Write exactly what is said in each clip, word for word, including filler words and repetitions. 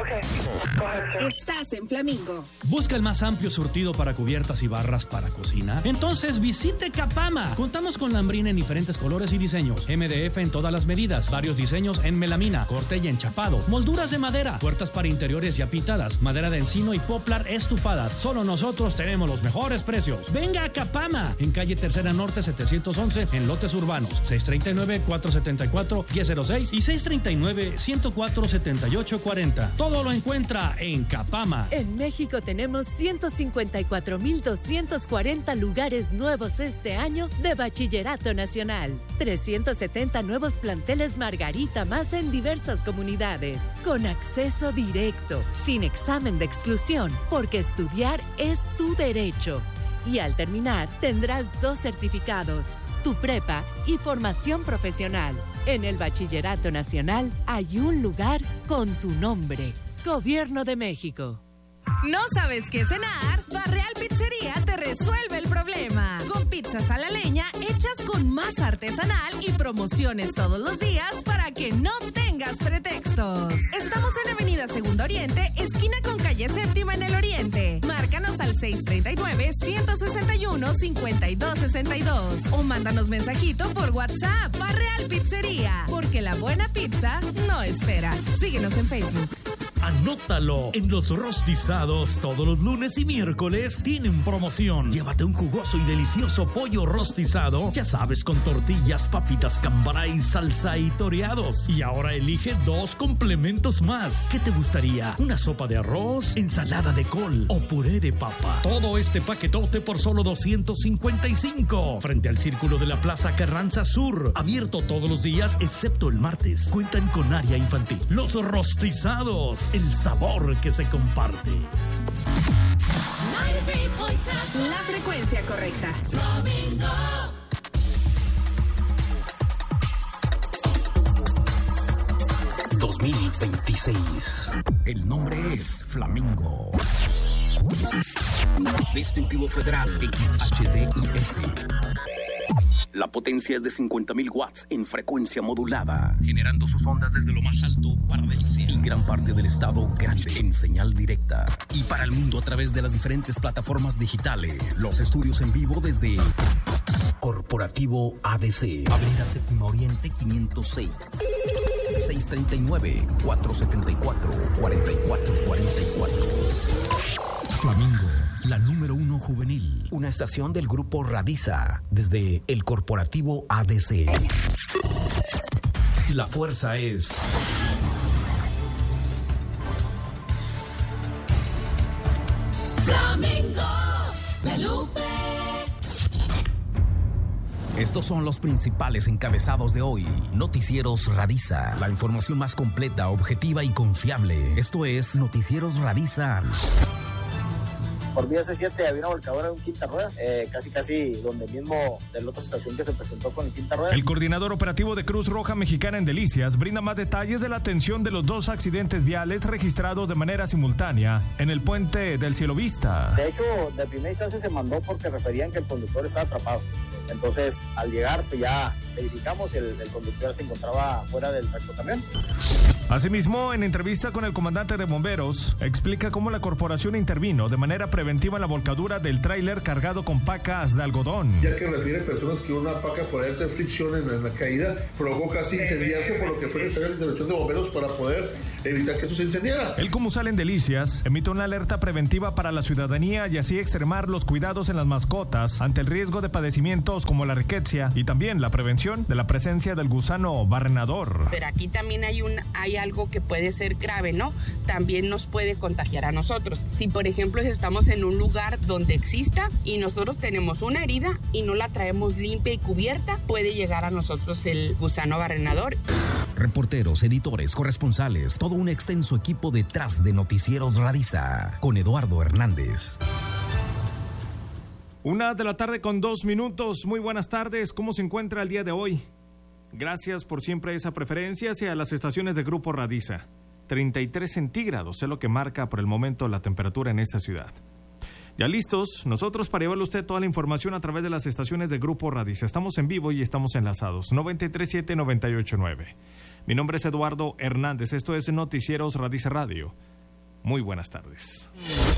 Estás en Flamingo. ¿Busca el más amplio surtido para cubiertas y barras para cocina? Entonces visite Capama. Contamos con lambrina en diferentes colores y diseños. M D F en todas las medidas. Varios diseños en melamina, corte y enchapado. Molduras de madera. Puertas para interiores ya pintadas. Madera de encino y poplar estufadas. Solo nosotros tenemos los mejores precios. Venga a Capama. En calle Tercera Norte setecientos once en lotes urbanos. seis tres nueve, cuatro siete cuatro, uno cero cero seis y seis tres nueve, uno cero cuatro, siete ocho cuatro cero. Todo lo encuentra en Capama. En México tenemos ciento cincuenta y cuatro mil doscientos cuarenta lugares nuevos este año de Bachillerato Nacional. trescientos setenta nuevos planteles Margarita más en diversas comunidades. Con acceso directo, sin examen de exclusión, porque estudiar es tu derecho. Y al terminar, tendrás dos certificados, tu prepa y formación profesional. En el Bachillerato Nacional hay un lugar con tu nombre. Gobierno de México. ¿No sabes qué cenar? Barreal Pizzería te resuelve el problema. Con pizzas a la leña hechas con masa artesanal y promociones todos los días para que no tengas pretextos. Estamos en Avenida Segundo Oriente, esquina con calle Séptima en el Oriente. Márcanos al seis tres nueve, uno seis uno, cinco dos seis dos o mándanos mensajito por WhatsApp. Barreal Pizzería, porque la buena pizza no espera. Síguenos en Facebook. Anótalo, en los rostizados todos los lunes y miércoles tienen promoción. Llévate un jugoso y delicioso pollo rostizado, ya sabes, con tortillas, papitas Cambray, salsa y toreados. Y ahora elige dos complementos más. ¿Qué te gustaría? ¿Una sopa de arroz, ensalada de col o puré de papa? Todo este paquetote por solo doscientos cincuenta y cinco. Frente al Círculo de la Plaza Carranza Sur. Abierto todos los días excepto el martes. Cuentan con área infantil. Los rostizados. El sabor que se comparte. La frecuencia correcta. Flamingo. dos mil veintiséis. El nombre es Flamingo. Distintivo Federal X H D I S. La potencia es de cincuenta mil watts en frecuencia modulada, generando sus ondas desde lo más alto para Delcia y gran parte del estado grande en señal directa. Y para el mundo a través de las diferentes plataformas digitales. Los estudios en vivo desde Corporativo A D C, Avenida Séptima Oriente quinientos seis. seis tres nueve, cuatro siete cuatro, cuatro cuatro cuatro cuatro. Flamingo, la número uno juvenil. Una estación del grupo Radiza, desde el Corporativo A D C. La fuerza es Flamingo, la Lupe. Estos son los principales encabezados de hoy. Noticieros Radiza. La información más completa, objetiva y confiable. Esto es Noticieros Radiza. Por vía C siete había una volcadora en un quinta rueda, eh, casi casi donde mismo de la otra situación que se presentó con el quinta rueda. El coordinador operativo de Cruz Roja Mexicana en Delicias brinda más detalles de la atención de los dos accidentes viales registrados de manera simultánea en el puente del Cielo Vista. De hecho, de primera instancia se mandó porque referían que el conductor estaba atrapado. Entonces, al llegar, pues ya verificamos, el, el conductor se encontraba fuera del tractocamión. Asimismo, en entrevista con el comandante de bomberos, explica cómo la corporación intervino de manera preventiva en la volcadura del tráiler cargado con pacas de algodón. Ya que refiere personas que una paca por hacer fricción en, en la caída provocó casi incendiarse, por lo que fue necesaria la intervención de bomberos para poder evitar que eso se incendiara. El Comusal en Delicias emite una alerta preventiva para la ciudadanía y así extremar los cuidados en las mascotas ante el riesgo de padecimientos como la riqueza y también la prevención de la presencia del gusano barrenador. Pero aquí también hay un hay algo que puede ser grave, ¿no? También nos puede contagiar a nosotros. Si por ejemplo estamos en un lugar donde exista y nosotros tenemos una herida y no la traemos limpia y cubierta, puede llegar a nosotros el gusano barrenador. Reporteros, editores, corresponsales, todo un extenso equipo detrás de Noticieros Radiza, con Eduardo Hernández. Una de la tarde con dos minutos. Muy buenas tardes. ¿Cómo se encuentra el día de hoy? Gracias por siempre esa preferencia hacia las estaciones de Grupo Radiza. treinta y tres centígrados es lo que marca por el momento la temperatura en esta ciudad. Ya listos, nosotros para llevarle a usted toda la información a través de las estaciones de Grupo Radiza. Estamos en vivo y estamos enlazados. noventa y tres punto siete, noventa y ocho punto nueve. Mi nombre es Eduardo Hernández. Esto es Noticieros Radiza Radio. Muy buenas tardes.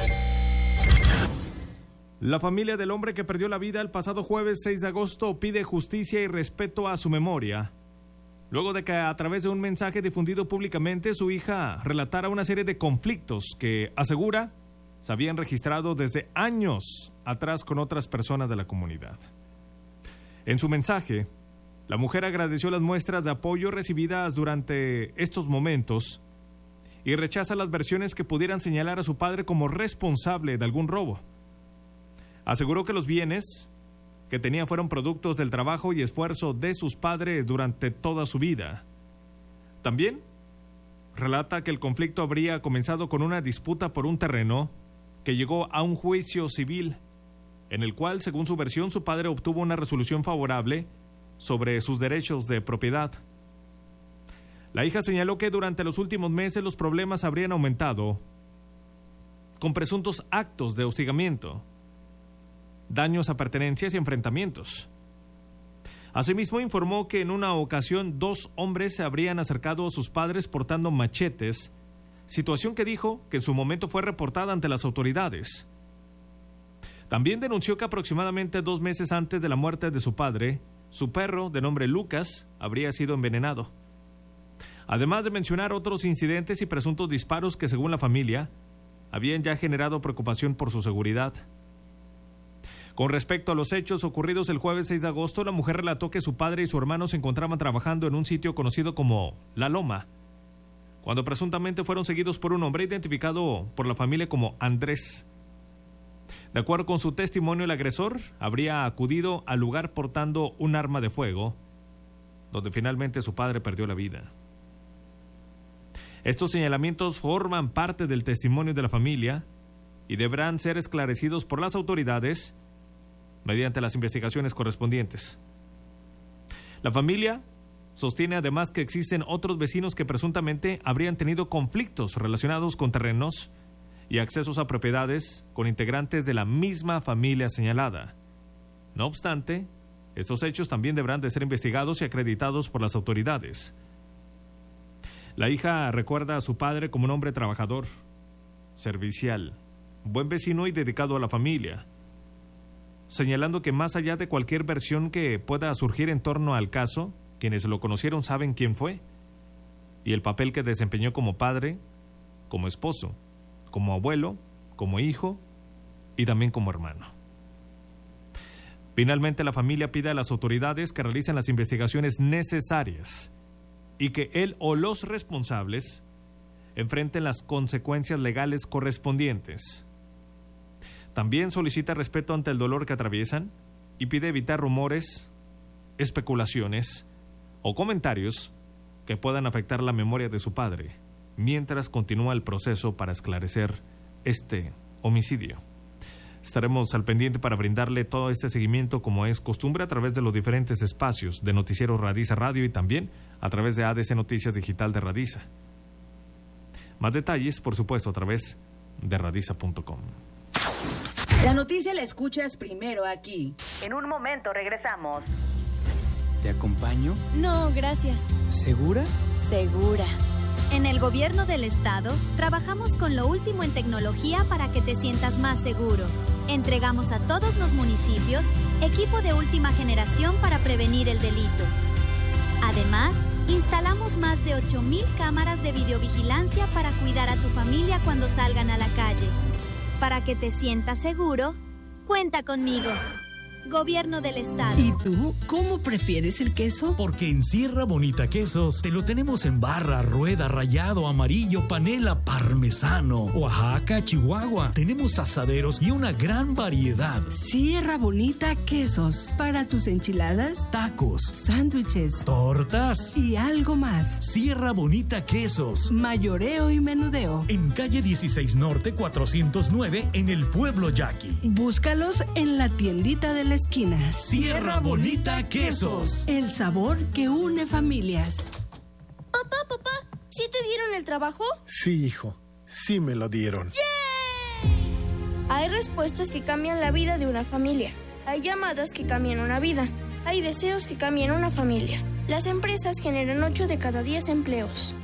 La familia del hombre que perdió la vida el pasado jueves seis de agosto pide justicia y respeto a su memoria, luego de que a través de un mensaje difundido públicamente su hija relatara una serie de conflictos que, asegura, se habían registrado desde años atrás con otras personas de la comunidad. En su mensaje, la mujer agradeció las muestras de apoyo recibidas durante estos momentos y rechaza las versiones que pudieran señalar a su padre como responsable de algún robo. Aseguró que los bienes que tenía fueron productos del trabajo y esfuerzo de sus padres durante toda su vida. También relata que el conflicto habría comenzado con una disputa por un terreno que llegó a un juicio civil, en el cual, según su versión, su padre obtuvo una resolución favorable sobre sus derechos de propiedad. La hija señaló que durante los últimos meses los problemas habrían aumentado con presuntos actos de hostigamiento, daños a pertenencias y enfrentamientos. Asimismo, informó que en una ocasión dos hombres se habrían acercado a sus padres portando machetes, situación que dijo que en su momento fue reportada ante las autoridades. También denunció que aproximadamente dos meses antes de la muerte de su padre, su perro, de nombre Lucas, habría sido envenenado. Además de mencionar otros incidentes y presuntos disparos que, según la familia, habían ya generado preocupación por su seguridad. Con respecto a los hechos ocurridos el jueves seis de agosto, la mujer relató que su padre y su hermano se encontraban trabajando en un sitio conocido como La Loma, cuando presuntamente fueron seguidos por un hombre identificado por la familia como Andrés. De acuerdo con su testimonio, el agresor habría acudido al lugar portando un arma de fuego, donde finalmente su padre perdió la vida. Estos señalamientos forman parte del testimonio de la familia y deberán ser esclarecidos por las autoridades mediante las investigaciones correspondientes. La familia sostiene además que existen otros vecinos que presuntamente habrían tenido conflictos relacionados con terrenos y accesos a propiedades con integrantes de la misma familia señalada. No obstante, estos hechos también deberán de ser investigados y acreditados por las autoridades. La hija recuerda a su padre como un hombre trabajador, servicial, buen vecino y dedicado a la familia, señalando que más allá de cualquier versión que pueda surgir en torno al caso, quienes lo conocieron saben quién fue y el papel que desempeñó como padre, como esposo, como abuelo, como hijo y también como hermano. Finalmente, la familia pide a las autoridades que realicen las investigaciones necesarias y que él o los responsables enfrenten las consecuencias legales correspondientes. También solicita respeto ante el dolor que atraviesan y pide evitar rumores, especulaciones o comentarios que puedan afectar la memoria de su padre, mientras continúa el proceso para esclarecer este homicidio. Estaremos al pendiente para brindarle todo este seguimiento, como es costumbre, a través de los diferentes espacios de Noticiero Radiza Radio y también a través de A D C Noticias Digital de Radiza. Más detalles, por supuesto, a través de radiza punto com. La noticia la escuchas primero aquí. En un momento regresamos. ¿Te acompaño? No, gracias. ¿Segura? Segura. En el Gobierno del Estado, trabajamos con lo último en tecnología para que te sientas más seguro. Entregamos a todos los municipios equipo de última generación para prevenir el delito. Además, instalamos más de ocho mil cámaras de videovigilancia para cuidar a tu familia cuando salgan a la calle. Para que te sientas seguro, cuenta conmigo. Gobierno del Estado. ¿Y tú cómo prefieres el queso? Porque en Sierra Bonita Quesos te lo tenemos en barra, rueda, rallado, amarillo, panela, parmesano, Oaxaca, Chihuahua. Tenemos asaderos y una gran variedad. Sierra Bonita Quesos. Para tus enchiladas, tacos, sándwiches, tortas y algo más. Sierra Bonita Quesos. Mayoreo y menudeo. En calle dieciséis Norte cuatrocientos nueve en el Pueblo Yaqui. Búscalos en la tiendita de la esquina. Sierra Bonita Quesos. El sabor que une familias. Papá, papá, ¿sí te dieron el trabajo? Sí, hijo, sí me lo dieron. ¡Yeah! Hay respuestas que cambian la vida de una familia. Hay llamadas que cambian una vida. Hay deseos que cambian una familia. Las empresas generan ocho de cada diez empleos.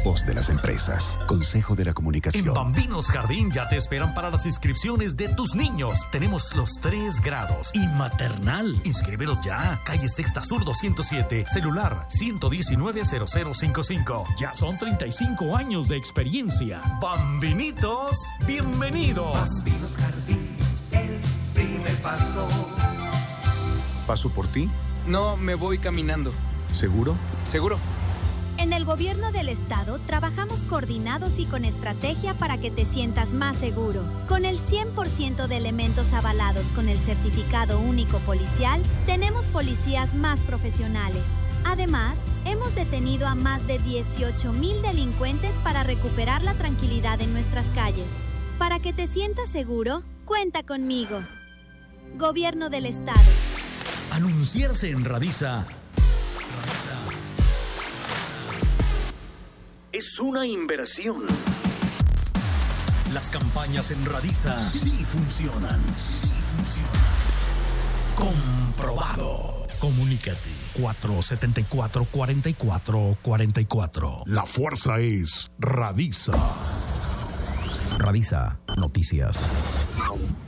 voz de las empresas. Consejo de la Comunicación. En Bambinos Jardín ya te esperan para las inscripciones de tus niños. Tenemos los tres grados y maternal. Inscríbelos ya. Calle Sexta Sur doscientos siete. Celular ciento diecinueve, cero cero cincuenta y cinco. Ya son treinta y cinco años de experiencia. Bambinitos, bienvenidos. Bambinos Jardín, el primer paso. ¿Paso por ti? No, me voy caminando. ¿Seguro? Seguro. En el gobierno del estado trabajamos coordinados y con estrategia para que te sientas más seguro. Con el cien por ciento de elementos avalados con el certificado único policial, tenemos policías más profesionales. Además, hemos detenido a más de dieciocho mil delincuentes para recuperar la tranquilidad en nuestras calles. Para que te sientas seguro, cuenta conmigo. Gobierno del estado. Anunciarse en Radisa es una inversión. Las campañas en Radisa sí funcionan. Sí funcionan. Comprobado. Comunícate. cuatro siete cuatro, cuatro cuatro cuatro cuatro. La fuerza es Radisa. Radisa Noticias.